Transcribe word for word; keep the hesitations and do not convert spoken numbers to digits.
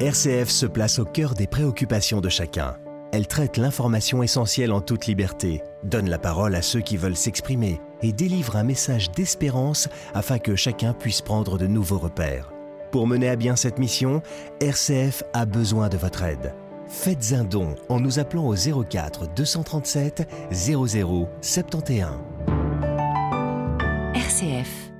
R C F se place au cœur des préoccupations de chacun. Elle traite l'information essentielle en toute liberté, donne la parole à ceux qui veulent s'exprimer et délivre un message d'espérance afin que chacun puisse prendre de nouveaux repères. Pour mener à bien cette mission, R C F a besoin de votre aide. Faites un don en nous appelant au zéro quatre deux cent trente-sept zéro zéro soixante et onze. R C F